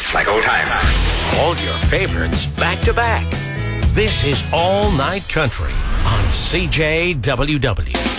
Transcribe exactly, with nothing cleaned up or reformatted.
like old times. All your favorites back to back. This is All Night Country on C J W W.